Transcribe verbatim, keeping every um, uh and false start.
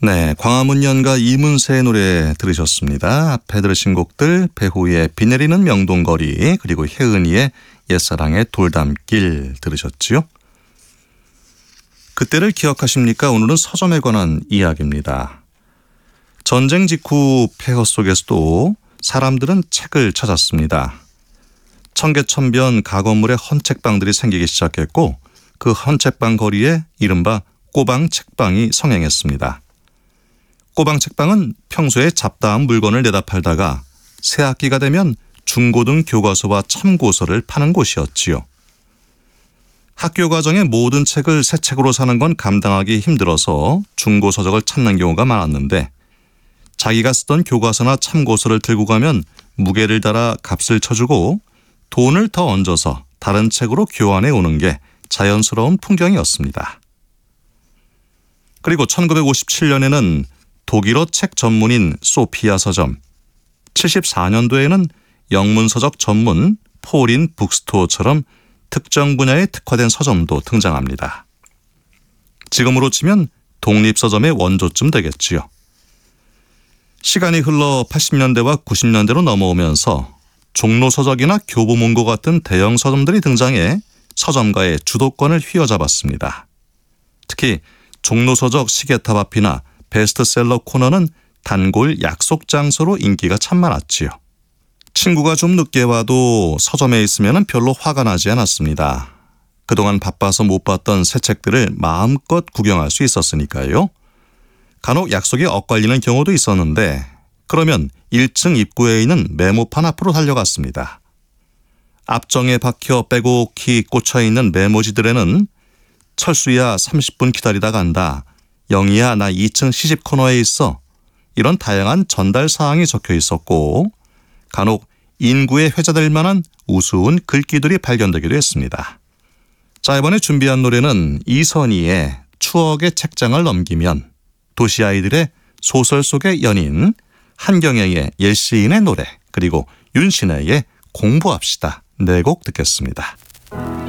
네, 광화문 연가 이문세의 노래 들으셨습니다. 앞에 들으신 곡들 배후의 비 내리는 명동거리 그리고 혜은이의 옛사랑의 돌담길 들으셨지요? 그때를 기억하십니까? 오늘은 서점에 관한 이야기입니다. 전쟁 직후 폐허 속에서도 사람들은 책을 찾았습니다. 천개천변 가건물에 헌책방들이 생기기 시작했고 그 헌책방 거리에 이른바 꼬방 책방이 성행했습니다. 꼬방 책방은 평소에 잡다한 물건을 내다 팔다가 새학기가 되면 중고등 교과서와 참고서를 파는 곳이었지요. 학교 과정의 모든 책을 새 책으로 사는 건 감당하기 힘들어서 중고서적을 찾는 경우가 많았는데 자기가 쓰던 교과서나 참고서를 들고 가면 무게를 달아 값을 쳐주고 돈을 더 얹어서 다른 책으로 교환해 오는 게 자연스러운 풍경이었습니다. 그리고 천구백오십칠 년에는 독일어 책 전문인 소피아 서점, 칠십사 년도에는 영문서적 전문 폴인 북스토어처럼 특정 분야에 특화된 서점도 등장합니다. 지금으로 치면 독립서점의 원조쯤 되겠지요. 시간이 흘러 팔십 년대와 구십 년대로 넘어오면서 종로서적이나 교보문고 같은 대형 서점들이 등장해 서점가의 주도권을 휘어잡았습니다. 특히 종로서적 시계탑 앞이나 베스트셀러 코너는 단골 약속 장소로 인기가 참 많았지요. 친구가 좀 늦게 와도 서점에 있으면 별로 화가 나지 않았습니다. 그동안 바빠서 못 봤던 새 책들을 마음껏 구경할 수 있었으니까요. 간혹 약속이 엇갈리는 경우도 있었는데 그러면 일 층 입구에 있는 메모판 앞으로 달려갔습니다. 앞정에 박혀 빼곡히 꽂혀있는 메모지들에는 철수야 삼십 분 기다리다 간다. 영희야 나 이 층 시집 코너에 있어. 이런 다양한 전달 사항이 적혀 있었고 간혹 인구에 회자될 만한 우스운 글귀들이 발견되기도 했습니다. 자, 이번에 준비한 노래는 이선희의 추억의 책장을 넘기면, 도시아이들의 소설 속의 연인, 한경애의 옛 시인의 노래, 그리고 윤신혜의 공부합시다. 네 곡 듣겠습니다.